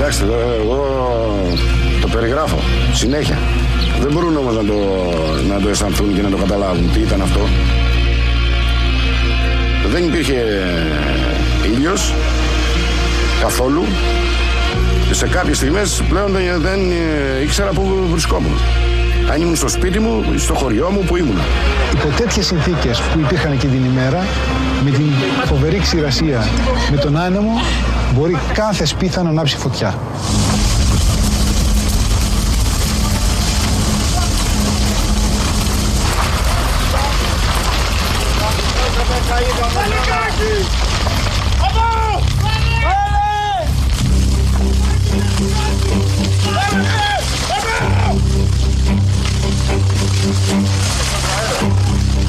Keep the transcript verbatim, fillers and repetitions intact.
Κοιτάξτε, εγώ το περιγράφω συνέχεια. Δεν μπορούν όμως να το, να το αισθανθούν και να το καταλάβουν τι ήταν αυτό. Δεν υπήρχε ήλιος καθόλου και σε κάποιες στιγμές πλέον δεν, δεν ήξερα πού βρισκόμουν. Αν ήμουν στο σπίτι μου, στο χωριό μου, που ήμουν. Υπό τέτοιες συνθήκες που υπήρχαν εκείνη την ημέρα, με την φοβερή ξηρασία, με τον άνεμο, μπορεί κάθε σπίθα να ανάψει φωτιά. Καλή